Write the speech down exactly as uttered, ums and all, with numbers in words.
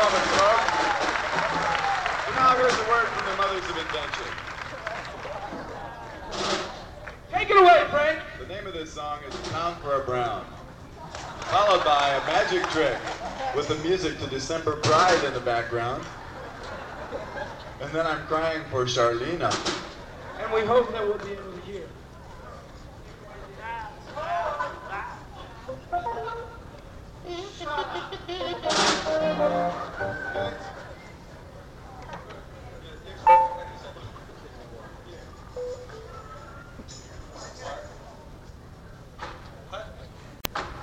Elvis, folks. So now here's a word from the mothers of invention. Take it away, Frank. The name of this song is Pound for a Brown, followed by a magic trick with the music to December Pride in the background. And then I'm crying for Charlena. And we hope that we'll be able to hear.